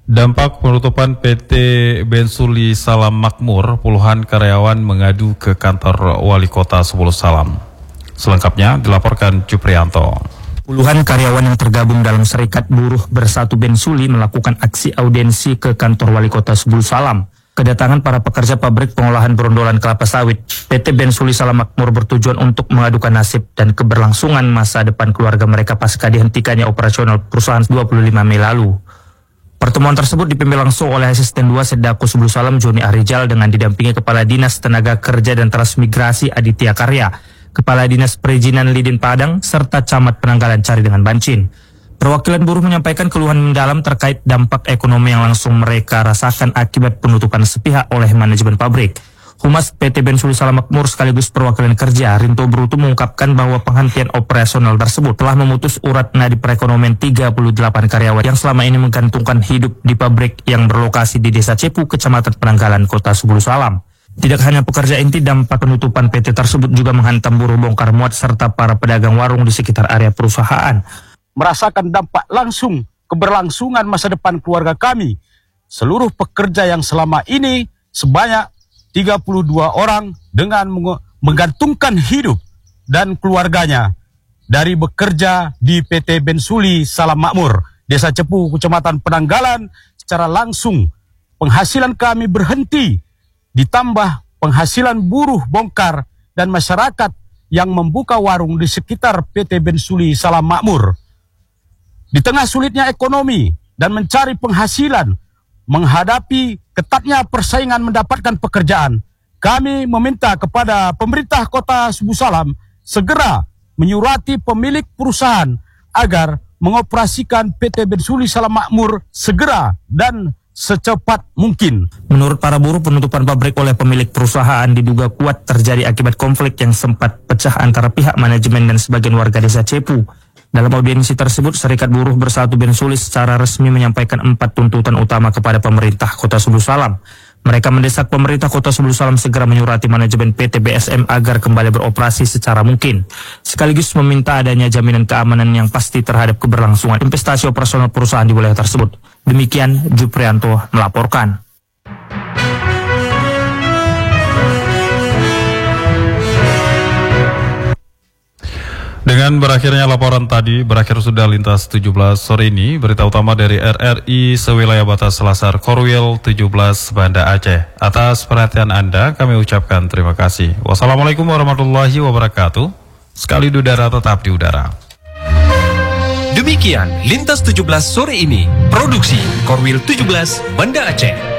Dampak penutupan PT Bensuli Salam Makmur, puluhan karyawan mengadu ke kantor Wali Kota Sebulu Salam. Selengkapnya dilaporkan Juprianto. Puluhan karyawan yang tergabung dalam Serikat Buruh Bersatu Bensuli melakukan aksi audiensi ke kantor Wali Kota Sebulu Salam. Kedatangan para pekerja pabrik pengolahan brondolan kelapa sawit PT Bensuli Salam Makmur bertujuan untuk mengadukan nasib dan keberlangsungan masa depan keluarga mereka pasca dihentikannya operasional perusahaan 25 Mei lalu. Pertemuan tersebut dipimpin langsung oleh Asisten 2 Sedako Sebulu Salam Joni Arijal dengan didampingi Kepala Dinas Tenaga Kerja dan Transmigrasi Aditya Karya, Kepala Dinas Perizinan Lidin Padang, serta Camat Penanggalan Cari dengan Bancin. Perwakilan buruh menyampaikan keluhan mendalam terkait dampak ekonomi yang langsung mereka rasakan akibat penutupan sepihak oleh manajemen pabrik. Humas PT Bensuli Salam Makmur sekaligus perwakilan kerja Rinto Brutu mengungkapkan bahwa penghentian operasional tersebut telah memutus urat nadi perekonomian 38 karyawan yang selama ini menggantungkan hidup di pabrik yang berlokasi di Desa Cepu, Kecamatan Penanggalan, Kota Sebulu Salam. Tidak hanya pekerja inti, dampak penutupan PT tersebut juga menghantam buruh bongkar muat serta para pedagang warung di sekitar area perusahaan. Merasakan dampak langsung keberlangsungan masa depan keluarga kami. Seluruh pekerja yang selama ini sebanyak 32 orang dengan menggantungkan hidup dan keluarganya dari bekerja di PT Bensuli Salam Makmur, Desa Cepu, Kecamatan Penanggalan. Secara langsung penghasilan kami berhenti, ditambah penghasilan buruh bongkar dan masyarakat yang membuka warung di sekitar PT Bensuli Salam Makmur. Di tengah sulitnya ekonomi dan mencari penghasilan, menghadapi ketatnya persaingan mendapatkan pekerjaan, kami meminta kepada pemerintah Kota Sebulu Salam segera menyurati pemilik perusahaan agar mengoperasikan PT Bensuli Salam Makmur segera dan secepat mungkin. Menurut para buruh, penutupan pabrik oleh pemilik perusahaan diduga kuat terjadi akibat konflik yang sempat pecah antara pihak manajemen dan sebagian warga Desa Cepu. Dalam audiensi tersebut, Serikat Buruh Bersatu Bensuli secara resmi menyampaikan 4 tuntutan utama kepada pemerintah Kota Sebulu Salam. Mereka mendesak pemerintah Kota Sebulu Salam segera menyurati manajemen PT BSM agar kembali beroperasi secara mungkin, sekaligus meminta adanya jaminan keamanan yang pasti terhadap keberlangsungan investasi operasional perusahaan di wilayah tersebut. Demikian Juprianto melaporkan. Dengan berakhirnya laporan tadi, berakhir sudah lintas 17 sore ini. Berita utama dari RRI sewilayah batas Selasar Korwil 17 Banda Aceh. Atas perhatian Anda kami ucapkan terima kasih. Wassalamualaikum warahmatullahi wabarakatuh. Sekali di udara tetap di udara. Demikian lintas 17 sore ini. Produksi Korwil 17 Banda Aceh.